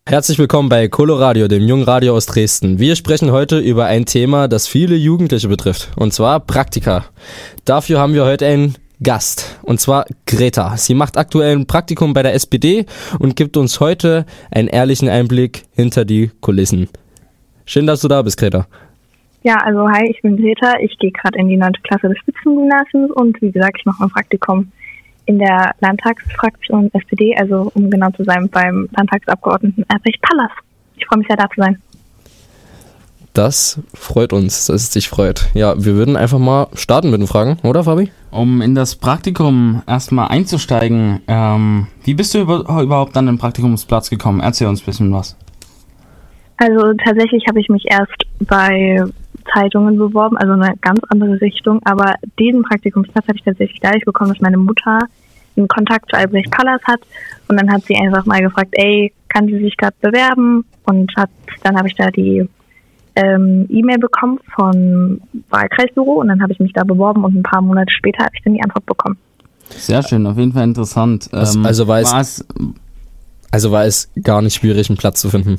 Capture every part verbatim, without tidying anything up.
Herzlich willkommen bei Coloradio, dem jungen Radio aus Dresden. Wir sprechen heute über ein Thema, das viele Jugendliche betrifft, und zwar Praktika. Dafür haben wir heute einen Gast, und zwar Greta. Sie macht aktuell ein Praktikum bei der S P D und gibt uns heute einen ehrlichen Einblick hinter die Kulissen. Schön, dass du da bist, Greta. Ja, also hi, ich bin Greta. Ich gehe gerade in die neunte Klasse des Spitzengymnasiums und wie gesagt, ich mache ein Praktikum in der Landtagsfraktion S P D, also um genau zu sein, beim Landtagsabgeordneten Albrecht Pallas. Ich freue mich sehr, da zu sein. Das freut uns, dass es dich freut. Ja, wir würden einfach mal starten mit den Fragen, oder Fabi? Um in das Praktikum erstmal einzusteigen, ähm, wie bist du über, überhaupt an den Praktikumsplatz gekommen? Erzähl uns ein bisschen was. Also tatsächlich habe ich mich erst bei Zeitungen beworben, also eine ganz andere Richtung, aber diesen Praktikumsplatz habe ich tatsächlich dadurch bekommen, dass meine Mutter einen Kontakt zu Albrecht Pallas hat und dann hat sie einfach mal gefragt, ey, kann sie sich gerade bewerben? Und hat, dann habe ich da die ähm, E-Mail bekommen vom Wahlkreisbüro und dann habe ich mich da beworben und ein paar Monate später habe ich dann die Antwort bekommen. Sehr schön, auf jeden Fall interessant. Ähm, also, war es, war es, also war es gar nicht schwierig, einen Platz zu finden?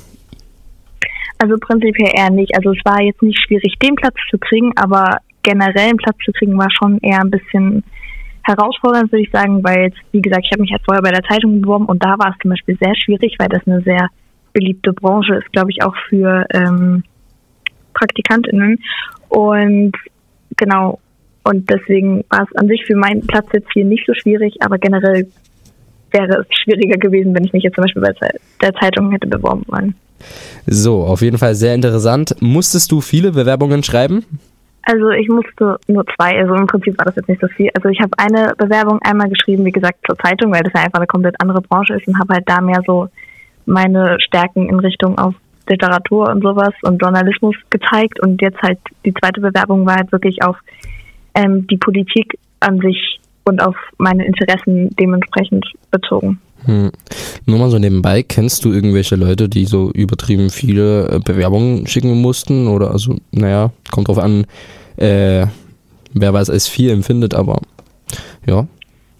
Also prinzipiell eher nicht. Also es war jetzt nicht schwierig, den Platz zu kriegen, aber generell einen Platz zu kriegen war schon eher ein bisschen herausfordernd, würde ich sagen, weil jetzt, wie gesagt, ich habe mich halt vorher bei der Zeitung beworben und da war es zum Beispiel sehr schwierig, weil das eine sehr beliebte Branche ist, glaube ich, auch für ähm, PraktikantInnen. Und genau, und deswegen war es an sich für meinen Platz jetzt hier nicht so schwierig, aber generell wäre es schwieriger gewesen, wenn ich mich jetzt zum Beispiel bei der Zeitung hätte beworben wollen. So, auf jeden Fall sehr interessant. Musstest du viele Bewerbungen schreiben? Also ich musste nur zwei, also im Prinzip war das jetzt nicht so viel. Also ich habe eine Bewerbung einmal geschrieben, wie gesagt, zur Zeitung, weil das ja einfach eine komplett andere Branche ist und habe halt da mehr so meine Stärken in Richtung auf Literatur und sowas und Journalismus gezeigt und jetzt halt die zweite Bewerbung war halt wirklich auf ähm, die Politik an sich und auf meine Interessen dementsprechend bezogen. Hm. Nur mal so nebenbei, kennst du irgendwelche Leute, die so übertrieben viele Bewerbungen schicken mussten? Oder also, naja, kommt drauf an, äh, wer was als viel empfindet, aber ja.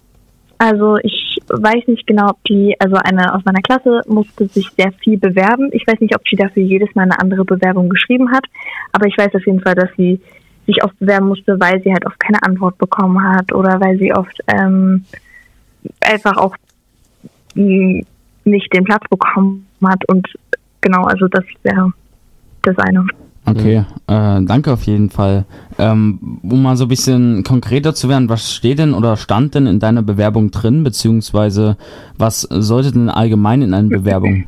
Also ich weiß nicht genau, ob die, also eine aus meiner Klasse musste sich sehr viel bewerben. Ich weiß nicht, ob sie dafür jedes Mal eine andere Bewerbung geschrieben hat, aber ich weiß auf jeden Fall, dass sie sich oft bewerben musste, weil sie halt oft keine Antwort bekommen hat oder weil sie oft ähm, einfach auch nicht den Platz bekommen hat und genau, also das wäre das eine. Okay, äh, danke auf jeden Fall. Ähm, um mal so ein bisschen konkreter zu werden, was steht denn oder stand denn in deiner Bewerbung drin, beziehungsweise was sollte denn allgemein in einer Bewerbung?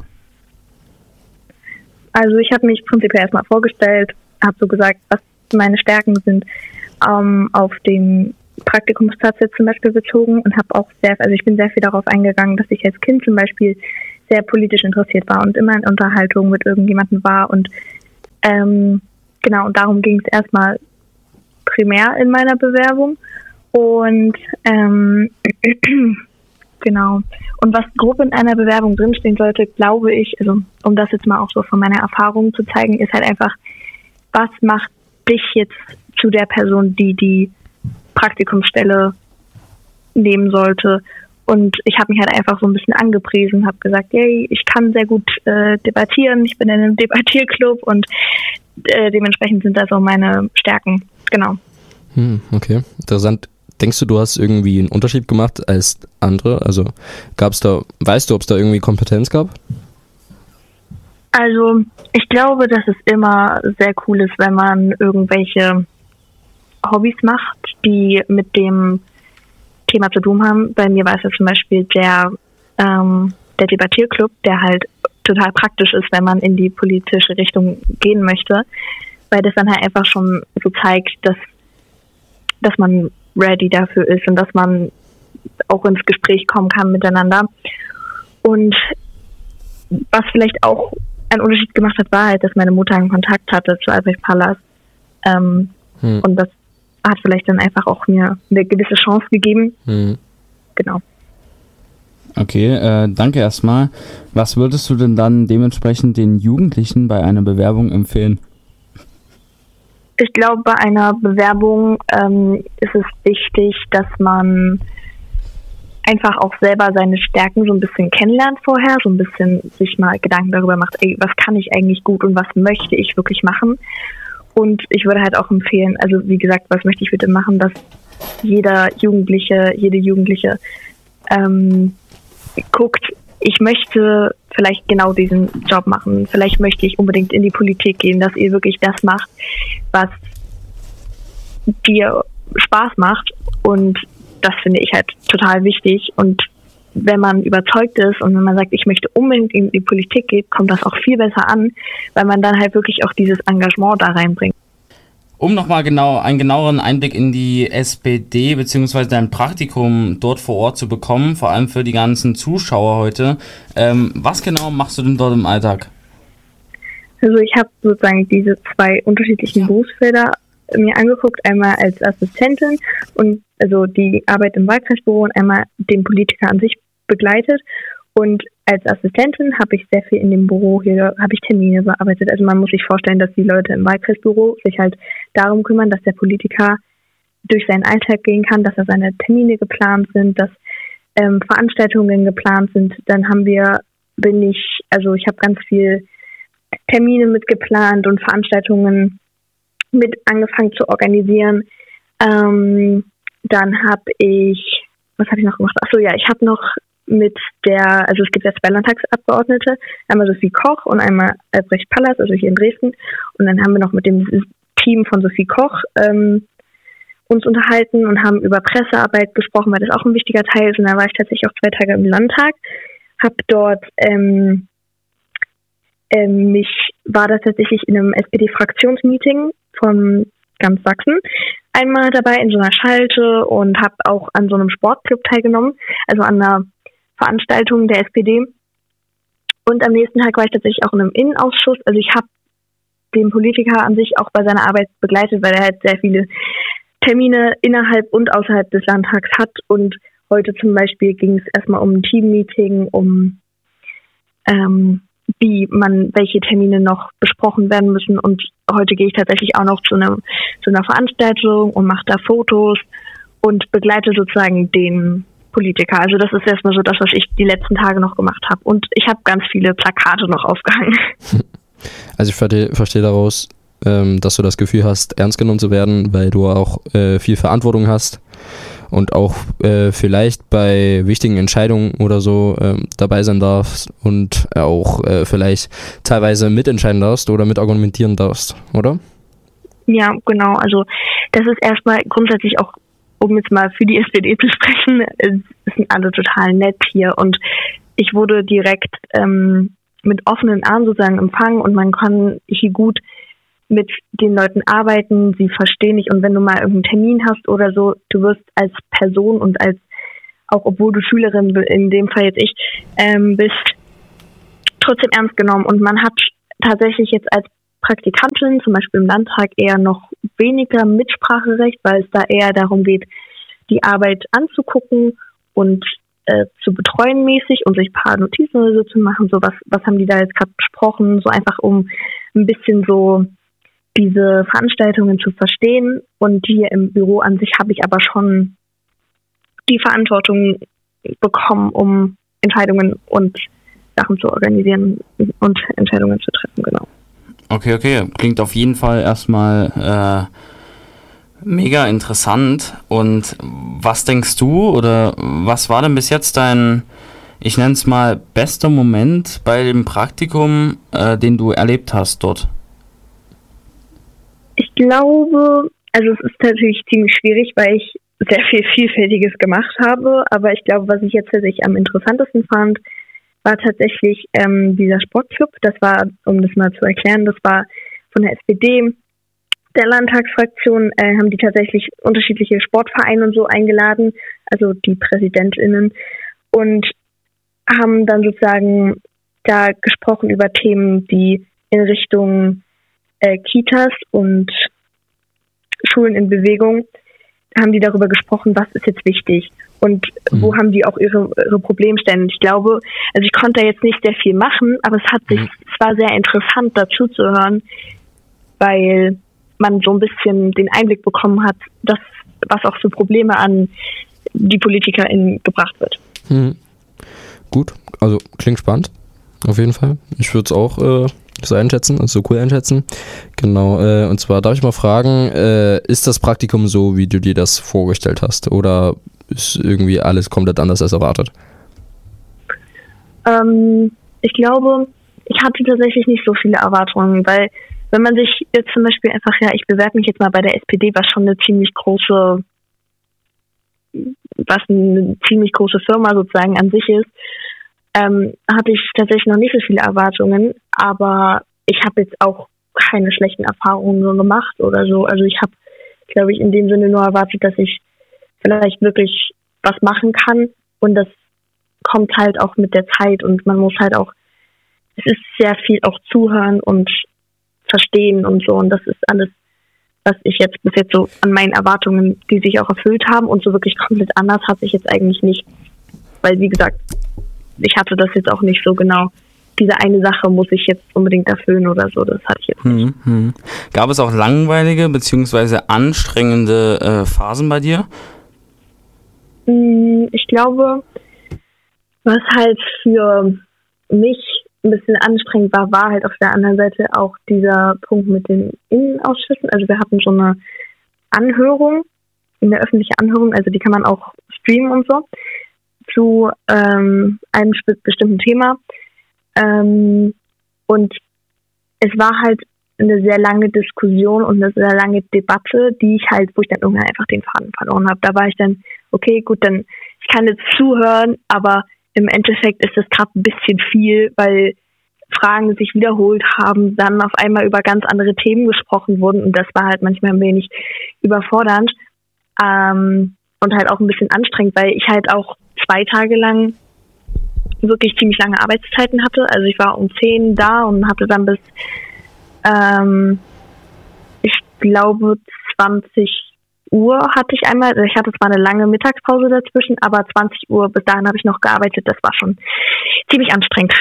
Also ich habe mich prinzipiell erstmal vorgestellt, habe so gesagt, was meine Stärken sind, ähm, auf den Praktikumsplatz jetzt zum Beispiel bezogen und habe auch sehr, also ich bin sehr viel darauf eingegangen, dass ich als Kind zum Beispiel sehr politisch interessiert war und immer in Unterhaltung mit irgendjemandem war und ähm, genau, und darum ging es erstmal primär in meiner Bewerbung und ähm, genau, und was grob in einer Bewerbung drinstehen sollte, glaube ich, also um das jetzt mal auch so von meiner Erfahrung zu zeigen, ist halt einfach, was macht dich jetzt zu der Person, die die Praktikumsstelle nehmen sollte. Und ich habe mich halt einfach so ein bisschen angepriesen, habe gesagt, hey, ich kann sehr gut äh, debattieren, ich bin in einem Debattierclub und äh, dementsprechend sind das so meine Stärken. Genau. Hm, okay, interessant. Denkst du, du hast irgendwie einen Unterschied gemacht als andere? Also gab es da, weißt du, ob es da irgendwie Kompetenz gab? Also ich glaube, dass es immer sehr cool ist, wenn man irgendwelche Hobbys macht, die mit dem Thema zu tun haben. Bei mir war es ja zum Beispiel der, ähm, der Debattierclub, der halt total praktisch ist, wenn man in die politische Richtung gehen möchte, weil das dann halt einfach schon so zeigt, dass, dass man ready dafür ist und dass man auch ins Gespräch kommen kann miteinander. Und was vielleicht auch einen Unterschied gemacht hat, war halt, dass meine Mutter einen Kontakt hatte zu Albrecht Pallas. Ähm, hm. Und das hat vielleicht dann einfach auch mir eine gewisse Chance gegeben. Hm. Genau. Okay, äh, danke erstmal. Was würdest du denn dann dementsprechend den Jugendlichen bei einer Bewerbung empfehlen? Ich glaube, bei einer Bewerbung ähm, ist es wichtig, dass man einfach auch selber seine Stärken so ein bisschen kennenlernt vorher, so ein bisschen sich mal Gedanken darüber macht, ey, was kann ich eigentlich gut und was möchte ich wirklich machen. Und ich würde halt auch empfehlen, also wie gesagt, was möchte ich bitte machen, dass jeder Jugendliche, jede Jugendliche ähm, guckt, ich möchte vielleicht genau diesen Job machen, vielleicht möchte ich unbedingt in die Politik gehen, dass ihr wirklich das macht, was dir Spaß macht, und das finde ich halt total wichtig. Und wenn man überzeugt ist und wenn man sagt, ich möchte unbedingt in die Politik gehen, kommt das auch viel besser an, weil man dann halt wirklich auch dieses Engagement da reinbringt. Um nochmal genau einen genaueren Einblick in die S P D bzw. dein Praktikum dort vor Ort zu bekommen, vor allem für die ganzen Zuschauer heute, ähm, was genau machst du denn dort im Alltag? Also ich habe sozusagen diese zwei unterschiedlichen Berufsfelder mir angeguckt, einmal als Assistentin und also die Arbeit im Wahlkreisbüro und einmal den Politiker an sich begleitet. Und als Assistentin habe ich sehr viel in dem Büro hier, habe ich Termine bearbeitet. Also man muss sich vorstellen, dass die Leute im Wahlkreisbüro sich halt darum kümmern, dass der Politiker durch seinen Alltag gehen kann, dass er seine Termine geplant sind, dass ähm, Veranstaltungen geplant sind. Dann haben wir, bin ich, also ich habe ganz viel Termine mitgeplant und Veranstaltungen mit angefangen zu organisieren. Ähm, dann habe ich, was habe ich noch gemacht? Achso, ja, ich habe noch mit der, also es gibt ja zwei Landtagsabgeordnete, einmal Sophie Koch und einmal Albrecht Pallas, also hier in Dresden. Und dann haben wir noch mit dem Team von Sophie Koch ähm, uns unterhalten und haben über Pressearbeit gesprochen, weil das auch ein wichtiger Teil ist. Und da war ich tatsächlich auch zwei Tage im Landtag, habe dort ähm, ähm, mich, war da tatsächlich in einem S P D-Fraktionsmeeting von ganz Sachsen einmal dabei in so einer Schalte und habe auch an so einem Sportclub teilgenommen, also an einer Veranstaltung der S P D. Und am nächsten Tag war ich tatsächlich auch in einem Innenausschuss. Also ich habe den Politiker an sich auch bei seiner Arbeit begleitet, weil er halt sehr viele Termine innerhalb und außerhalb des Landtags hat. Und heute zum Beispiel ging es erstmal um ein Teammeeting, um ähm, wie man, welche Termine noch besprochen werden müssen. Und heute gehe ich tatsächlich auch noch zu einer, zu einer Veranstaltung und mache da Fotos und begleite sozusagen den Politiker. Also das ist erstmal so das, was ich die letzten Tage noch gemacht habe. Und ich habe ganz viele Plakate noch aufgehangen. Also ich verstehe, verstehe daraus, ähm, dass du das Gefühl hast, ernst genommen zu werden, weil du auch äh, viel Verantwortung hast und auch äh, vielleicht bei wichtigen Entscheidungen oder so ähm, dabei sein darfst und auch äh, vielleicht teilweise mitentscheiden darfst oder mitargumentieren darfst, oder? Ja, genau. Also das ist erstmal grundsätzlich auch, um jetzt mal für die S P D zu sprechen, es sind alle total nett hier und ich wurde direkt ähm, mit offenen Armen sozusagen empfangen und man kann hier gut mit den Leuten arbeiten, sie verstehen dich und wenn du mal irgendeinen Termin hast oder so, du wirst als Person und als, auch obwohl du Schülerin, in dem Fall jetzt ich, ähm, bist, trotzdem ernst genommen und man hat tatsächlich jetzt als Praktikantin, zum Beispiel im Landtag, eher noch weniger Mitspracherecht, weil es da eher darum geht, die Arbeit anzugucken und äh, zu betreuen mäßig und sich ein paar Notizen oder so zu machen, so was, was haben die da jetzt gerade besprochen, so einfach um ein bisschen so diese Veranstaltungen zu verstehen. Und hier im Büro an sich habe ich aber schon die Verantwortung bekommen, um Entscheidungen und Sachen zu organisieren und Entscheidungen zu treffen, genau. Okay, okay. Klingt auf jeden Fall erstmal äh, mega interessant. Und was denkst du oder was war denn bis jetzt dein, ich nenne es mal, bester Moment bei dem Praktikum, äh, den du erlebt hast dort? Ich glaube, also es ist natürlich ziemlich schwierig, weil ich sehr viel Vielfältiges gemacht habe, aber ich glaube, was ich jetzt tatsächlich am interessantesten fand, war tatsächlich ähm, dieser Sportclub. Das war, um das mal zu erklären, das war von der S P D, der Landtagsfraktion, äh, haben die tatsächlich unterschiedliche Sportvereine und so eingeladen, also die PräsidentInnen, und haben dann sozusagen da gesprochen über Themen, die in Richtung äh, Kitas und Schulen in Bewegung, haben die darüber gesprochen, was ist jetzt wichtig und mhm. wo haben die auch ihre, ihre Problemstellen. Ich glaube, also ich konnte da jetzt nicht sehr viel machen, aber es hat sich, mhm. es war sehr interessant dazu zu hören, weil man so ein bisschen den Einblick bekommen hat, dass, was auch für Probleme an die PolitikerInnen gebracht wird. Hm. Gut, also klingt spannend, auf jeden Fall. Ich würde es auch äh, so einschätzen, also so cool einschätzen. Genau, äh, und zwar darf ich mal fragen, äh, ist das Praktikum so, wie du dir das vorgestellt hast? Oder ist irgendwie alles komplett anders als erwartet? Ähm, ich glaube, ich hatte tatsächlich nicht so viele Erwartungen, weil wenn man sich jetzt zum Beispiel einfach, ja, ich bewerbe mich jetzt mal bei der S P D, was schon eine ziemlich große, was eine ziemlich große Firma sozusagen an sich ist, ähm, hatte ich tatsächlich noch nicht so viele Erwartungen, aber ich habe jetzt auch keine schlechten Erfahrungen so gemacht oder so. Also ich habe, glaube ich, in dem Sinne nur erwartet, dass ich vielleicht wirklich was machen kann und das kommt halt auch mit der Zeit und man muss halt auch, es ist sehr viel auch zuhören und verstehen und so und das ist alles, was ich jetzt bis jetzt so an meinen Erwartungen, die sich auch erfüllt haben und so wirklich komplett anders hat sich jetzt eigentlich nicht, weil wie gesagt, ich hatte das jetzt auch nicht so genau, diese eine Sache muss ich jetzt unbedingt erfüllen oder so, das hatte ich jetzt nicht. Hm, hm. Gab es auch langweilige bzw. anstrengende äh, Phasen bei dir? Ich glaube, was halt für mich ein bisschen anstrengend war, war halt auf der anderen Seite auch dieser Punkt mit den Innenausschüssen. Also wir hatten so eine Anhörung, eine öffentliche Anhörung, also die kann man auch streamen und so, zu ähm, einem bestimmten Thema. Ähm, und es war halt eine sehr lange Diskussion und eine sehr lange Debatte, die ich halt, wo ich dann irgendwann einfach den Faden verloren habe. Da war ich dann, okay, gut, dann ich kann jetzt zuhören, aber im Endeffekt ist das gerade ein bisschen viel, weil Fragen sich wiederholt haben, dann auf einmal über ganz andere Themen gesprochen wurden und das war halt manchmal ein wenig überfordernd ähm, und halt auch ein bisschen anstrengend, weil ich halt auch zwei Tage lang wirklich ziemlich lange Arbeitszeiten hatte. Also ich war um zehn da und hatte dann bis, ähm, ich glaube, zwanzig Uhr hatte ich einmal, also ich hatte zwar eine lange Mittagspause dazwischen, aber zwanzig Uhr, bis dahin habe ich noch gearbeitet, das war schon ziemlich anstrengend.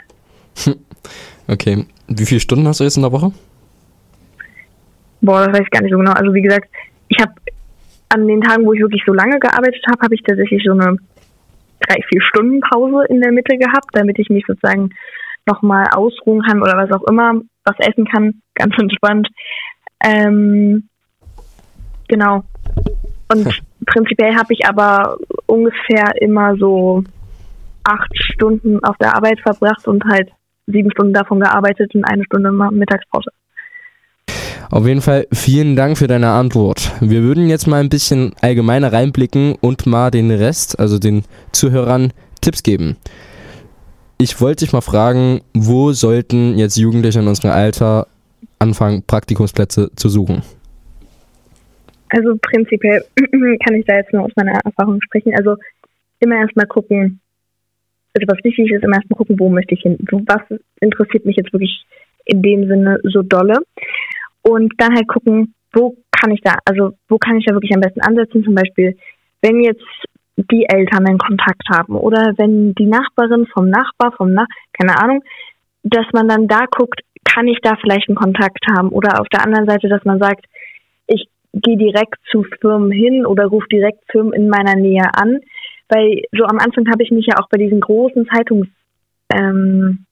Okay, wie viele Stunden hast du jetzt in der Woche? Boah, das weiß ich gar nicht so genau. Also wie gesagt, ich habe an den Tagen, wo ich wirklich so lange gearbeitet habe, habe ich tatsächlich so eine drei, vier Stunden Pause in der Mitte gehabt, damit ich mich sozusagen nochmal ausruhen kann oder was auch immer, was essen kann, ganz entspannt. Ähm, genau. Und prinzipiell habe ich aber ungefähr immer so acht Stunden auf der Arbeit verbracht und halt sieben Stunden davon gearbeitet und eine Stunde Mittagspause. Auf jeden Fall vielen Dank für deine Antwort. Wir würden jetzt mal ein bisschen allgemeiner reinblicken und mal den Rest, also den Zuhörern, Tipps geben. Ich wollte dich mal fragen, wo sollten jetzt Jugendliche in unserem Alter anfangen, Praktikumsplätze zu suchen? Also prinzipiell kann ich da jetzt nur aus meiner Erfahrung sprechen. Also immer erstmal gucken, also was wichtig ist, immer erstmal gucken, wo möchte ich hin. Was interessiert mich jetzt wirklich in dem Sinne so dolle? Und dann halt gucken, wo kann ich da, also wo kann ich da wirklich am besten ansetzen? Zum Beispiel, wenn jetzt die Eltern einen Kontakt haben oder wenn die Nachbarin vom Nachbar, vom Nach, keine Ahnung, dass man dann da guckt, kann ich da vielleicht einen Kontakt haben? Oder auf der anderen Seite, dass man sagt, ich gehe direkt zu Firmen hin oder rufe direkt Firmen in meiner Nähe an. Weil so am Anfang habe ich mich ja auch bei diesen großen Zeitungsfirmen ähm,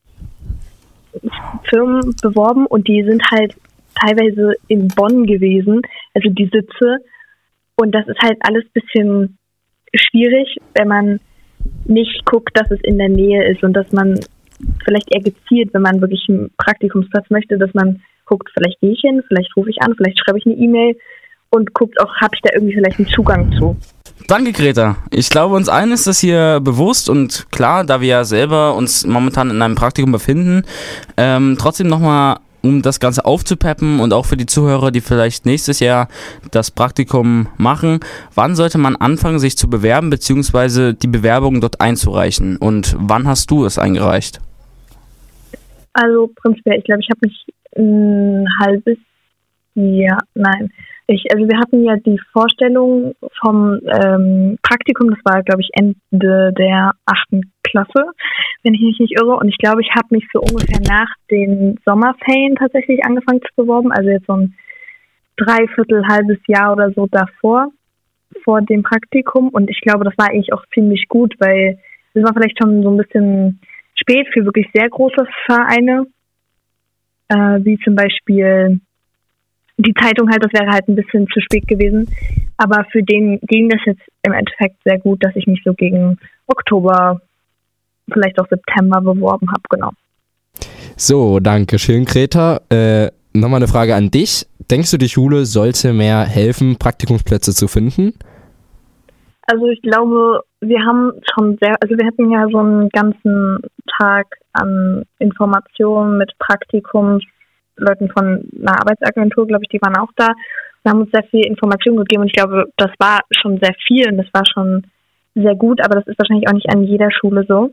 Firmen beworben und die sind halt teilweise in Bonn gewesen, also die Sitze. Und das ist halt alles ein bisschen schwierig, wenn man nicht guckt, dass es in der Nähe ist und dass man vielleicht eher gezielt, wenn man wirklich einen Praktikumsplatz möchte, dass man guckt, vielleicht gehe ich hin, vielleicht rufe ich an, vielleicht schreibe ich eine E-Mail und guckt auch, habe ich da irgendwie vielleicht einen Zugang zu. Danke, Greta. Ich glaube, uns allen ist das hier bewusst und klar, da wir ja selber uns momentan in einem Praktikum befinden, ähm, trotzdem nochmal, um das Ganze aufzupeppen und auch für die Zuhörer, die vielleicht nächstes Jahr das Praktikum machen, wann sollte man anfangen, sich zu bewerben, beziehungsweise die Bewerbung dort einzureichen und wann hast du es eingereicht? Also prinzipiell, ich glaube, ich habe mich ein halbes Jahr, nein, Ich, also wir hatten ja die Vorstellung vom ähm, Praktikum, das war, glaube ich, Ende der achten Klasse, wenn ich mich nicht irre. Und ich glaube, ich habe mich so ungefähr nach den Sommerferien tatsächlich angefangen zu bewerben, also jetzt so ein Dreiviertel, halbes Jahr oder so davor. vor dem Praktikum und ich glaube, das war eigentlich auch ziemlich gut, weil es war vielleicht schon so ein bisschen spät für wirklich sehr große Vereine, äh, wie zum Beispiel die Zeitung halt, das wäre halt ein bisschen zu spät gewesen, aber für den ging das jetzt im Endeffekt sehr gut, dass ich mich so gegen Oktober, vielleicht auch September beworben habe, genau. So, danke schön, Greta. Äh, nochmal eine Frage an dich. Denkst du, die Schule sollte mehr helfen, Praktikumsplätze zu finden? Also ich glaube, wir haben schon sehr, also wir hatten ja so einen ganzen Tag an Informationen mit Praktikumsleuten von einer Arbeitsagentur, glaube ich, die waren auch da und haben uns sehr viel Informationen gegeben und ich glaube, das war schon sehr viel und das war schon sehr gut, aber das ist wahrscheinlich auch nicht an jeder Schule so.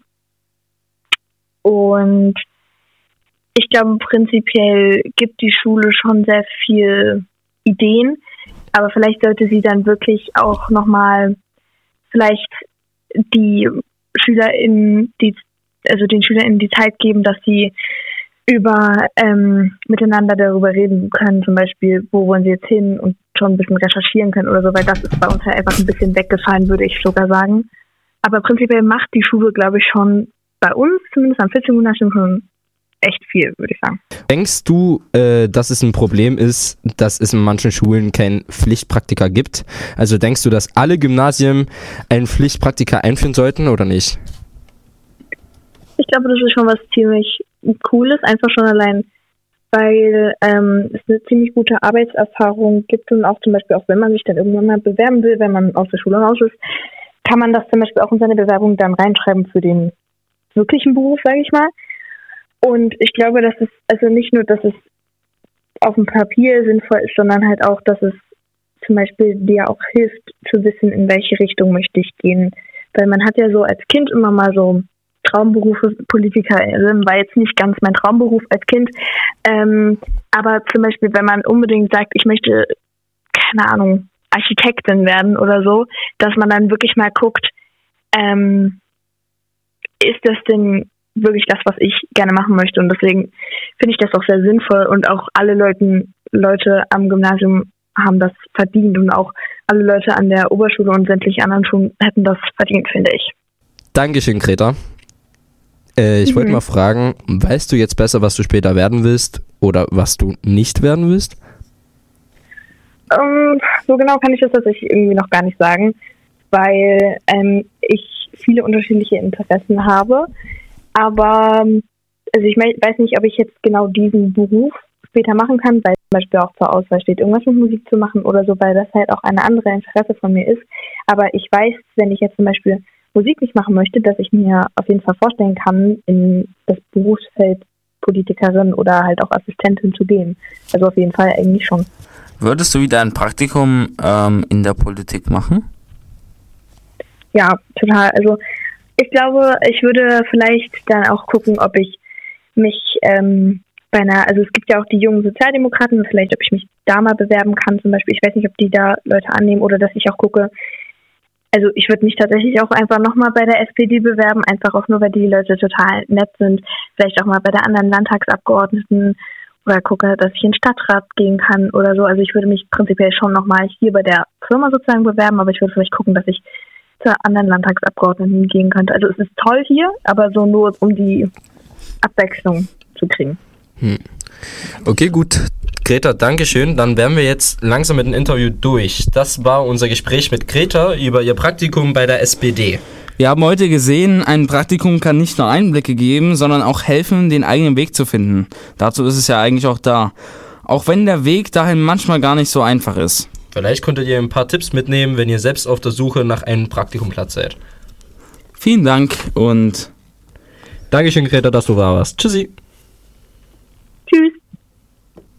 Und ich glaube, prinzipiell gibt die Schule schon sehr viel Ideen, aber vielleicht sollte sie dann wirklich auch nochmal vielleicht die SchülerInnen, die, also den SchülerInnen die Zeit geben, dass sie über ähm, miteinander darüber reden können, zum Beispiel, wo wollen sie jetzt hin und schon ein bisschen recherchieren können oder so, weil das ist bei uns halt einfach ein bisschen weggefallen, würde ich sogar sagen. Aber prinzipiell macht die Schule, glaube ich, schon bei uns, zumindest am vierzehn-Gymnasium, schon echt viel, würde ich sagen. Denkst du, äh, dass es ein Problem ist, dass es in manchen Schulen kein Pflichtpraktika gibt? Also denkst du, dass alle Gymnasien ein Pflichtpraktika einführen sollten oder nicht? Ich glaube, das ist schon was ziemlich Cooles, einfach schon allein, weil ähm, es eine ziemlich gute Arbeitserfahrung gibt und auch zum Beispiel, auch wenn man sich dann irgendwann mal bewerben will, wenn man aus der Schule raus ist, kann man das zum Beispiel auch in seine Bewerbung dann reinschreiben für den wirklichen Beruf, sage ich mal. Und ich glaube, dass es also nicht nur, dass es auf dem Papier sinnvoll ist, sondern halt auch, dass es zum Beispiel dir auch hilft zu wissen, in welche Richtung möchte ich gehen. Weil man hat ja so als Kind immer mal so Traumberufe, Politikerin war jetzt nicht ganz mein Traumberuf als Kind. Ähm, aber zum Beispiel, wenn man unbedingt sagt, ich möchte, keine Ahnung, Architektin werden oder so, dass man dann wirklich mal guckt, ähm, ist das denn wirklich das, was ich gerne machen möchte. Und deswegen finde ich das auch sehr sinnvoll und auch alle Leuten, Leute am Gymnasium haben das verdient und auch alle Leute an der Oberschule und sämtliche anderen Schulen hätten das verdient, finde ich. Dankeschön, Greta. Äh, ich mhm. wollte mal fragen, weißt du jetzt besser, was du später werden willst oder was du nicht werden willst? Ähm, so genau kann ich das tatsächlich irgendwie noch gar nicht sagen, weil ähm, ich viele unterschiedliche Interessen habe. Aber also ich weiß nicht, ob ich jetzt genau diesen Beruf später machen kann, weil zum Beispiel auch zur Auswahl steht, irgendwas mit Musik zu machen oder so, weil das halt auch eine andere Interesse von mir ist. Aber ich weiß, wenn ich jetzt zum Beispiel Musik nicht machen möchte, dass ich mir auf jeden Fall vorstellen kann, in das Berufsfeld Politikerin oder halt auch Assistentin zu gehen. Also auf jeden Fall eigentlich schon. Würdest du wieder ein Praktikum ähm, in der Politik machen? Ja, total. Also ich glaube, ich würde vielleicht dann auch gucken, ob ich mich ähm, bei einer, also es gibt ja auch die jungen Sozialdemokraten, vielleicht ob ich mich da mal bewerben kann zum Beispiel. Ich weiß nicht, ob die da Leute annehmen oder dass ich auch gucke. Also ich würde mich tatsächlich auch einfach nochmal bei der S P D bewerben, einfach auch nur, weil die Leute total nett sind. Vielleicht auch mal bei der anderen Landtagsabgeordneten oder gucke, dass ich in den Stadtrat gehen kann oder so. Also ich würde mich prinzipiell schon nochmal hier bei der Firma sozusagen bewerben, aber ich würde vielleicht gucken, dass ich zur anderen Landtagsabgeordneten gehen könnte. Also es ist toll hier, aber so nur, um die Abwechslung zu kriegen. Hm. Okay, gut. Greta, Dankeschön. Dann wären wir jetzt langsam mit dem Interview durch. Das war unser Gespräch mit Greta über ihr Praktikum bei der S P D. Wir haben heute gesehen, ein Praktikum kann nicht nur Einblicke geben, sondern auch helfen, den eigenen Weg zu finden. Dazu ist es ja eigentlich auch da. Auch wenn der Weg dahin manchmal gar nicht so einfach ist. Vielleicht konntet ihr ein paar Tipps mitnehmen, wenn ihr selbst auf der Suche nach einem Praktikumplatz seid. Vielen Dank und Dankeschön, Greta, dass du da warst. Tschüssi.